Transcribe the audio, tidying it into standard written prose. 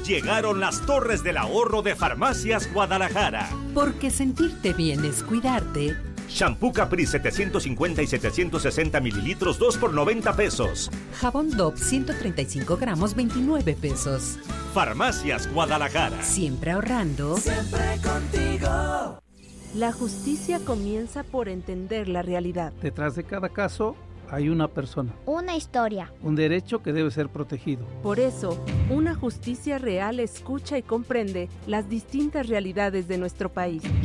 Llegaron las torres del ahorro de Farmacias Guadalajara. Porque sentirte bien es cuidarte. Shampoo Capri 750 y 760 mililitros, 2 por 90 pesos. Jabón Dove 135 gramos, 29 pesos. Farmacias Guadalajara. Siempre ahorrando. Siempre contigo. La justicia comienza por entender la realidad. Detrás de cada caso hay una persona. Una historia. Un derecho que debe ser protegido. Por eso, una justicia real escucha y comprende las distintas realidades de nuestro país.